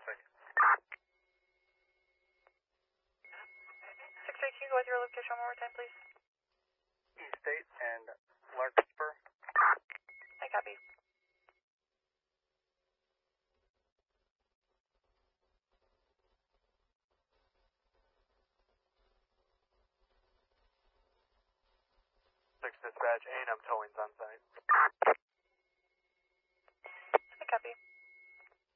traffic. 6-3, can you go with your location one more time, please? East State and Larkspur. I copy. Dispatch, A&M towing's on site. I copy.